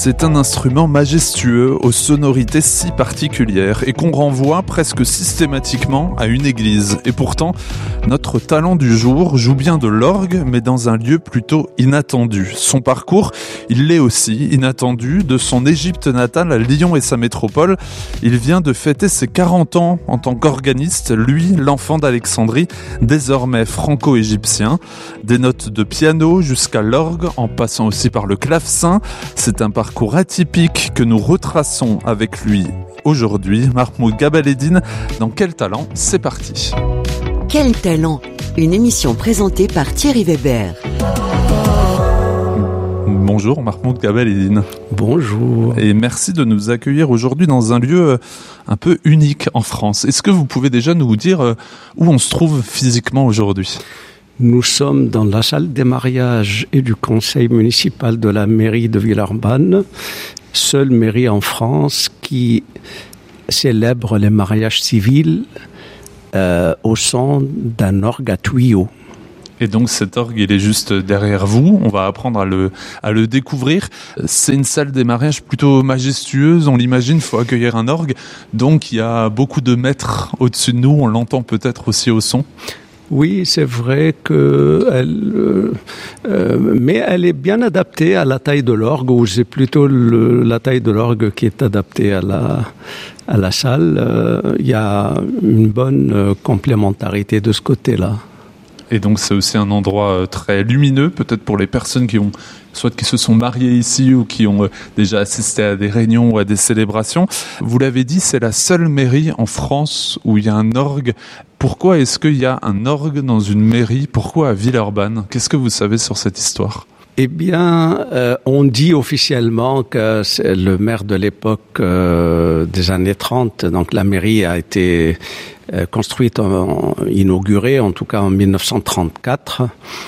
c'est un instrument majestueux aux sonorités si particulières et qu'on renvoie presque systématiquement à une église. Et pourtant, notre talent du jour joue bien de l'orgue, mais dans un lieu plutôt inattendu. Son parcours, il l'est aussi, inattendu. De son Égypte natale à Lyon et sa métropole, il vient de fêter ses 40 ans en tant qu'organiste, lui, l'enfant d'Alexandrie, désormais franco-égyptien. Des notes de piano jusqu'à l'orgue, en passant aussi par le clavecin. C'est un parcours atypique que nous retraçons avec lui aujourd'hui. Mahmoud Gabaleddine, dans Quel talent, c'est parti. Quel talent, une émission présentée par Thierry Weber. Bonjour Mahmoud Gabaleddine. Bonjour. Et merci de nous accueillir aujourd'hui dans un lieu un peu unique en France. Est-ce que vous pouvez déjà nous dire où on se trouve physiquement aujourd'hui ? Nous sommes dans la salle des mariages et du conseil municipal de la mairie de Villeurbanne, seule mairie en France qui célèbre les mariages civils au son d'un orgue à tuyaux. Et donc cet orgue, il est juste derrière vous, on va apprendre à le découvrir. C'est une salle des mariages plutôt majestueuse, on l'imagine, il faut accueillir un orgue. Donc il y a beaucoup de mètres au-dessus de nous, on l'entend peut-être aussi au son. Oui, c'est vrai mais elle est bien adaptée à la taille de l'orgue, ou c'est plutôt la taille de l'orgue qui est adaptée à la salle. Il y a une bonne complémentarité de ce côté-là. Et donc c'est aussi un endroit très lumineux, peut-être pour les personnes qui se sont mariées ici ou qui ont déjà assisté à des réunions ou à des célébrations. Vous l'avez dit, c'est la seule mairie en France où il y a un orgue. Pourquoi est-ce qu'il y a un orgue dans une mairie ? Pourquoi à Villeurbanne ? Qu'est-ce que vous savez sur cette histoire ? Eh bien, on dit officiellement que c'est le maire de l'époque des années 30, donc la mairie a été construite, inaugurée en tout cas en 1934.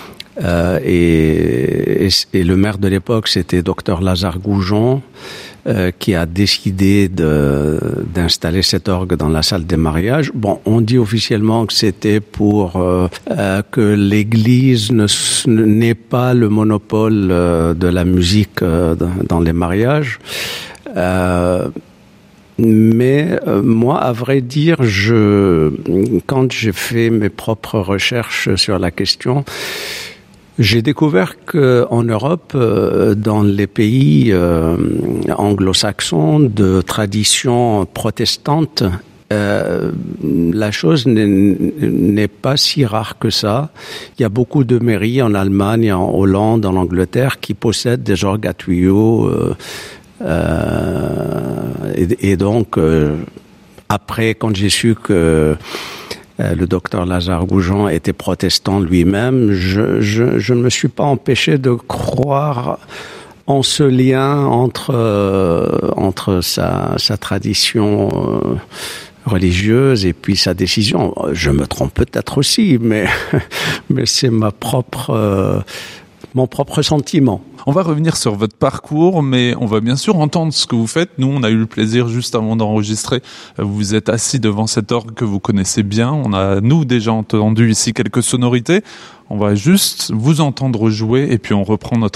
Et le maire de l'époque, c'était Dr Lazare Goujon, qui a décidé d'installer cet orgue dans la salle des mariages. Bon, on dit officiellement que c'était pour que l'Église n'ait pas le monopole de la musique dans les mariages. Mais moi, à vrai dire, quand j'ai fait mes propres recherches sur la question, j'ai découvert qu'en Europe, dans les pays anglo-saxons de tradition protestante, la chose n'est pas si rare que ça. Il y a beaucoup de mairies en Allemagne, en Hollande, en Angleterre qui possèdent des orgues à tuyaux. Et donc, après, quand j'ai su que le docteur Lazare Goujon était protestant lui-même, je ne me suis pas empêché de croire en ce lien entre sa tradition religieuse et puis sa décision. Je me trompe peut-être aussi, mais c'est mon propre sentiment. On va revenir sur votre parcours, mais on va bien sûr entendre ce que vous faites. Nous, on a eu le plaisir, juste avant d'enregistrer, vous êtes assis devant cet orgue que vous connaissez bien. On a, nous, déjà entendu ici quelques sonorités. On va juste vous entendre jouer et puis on reprend notre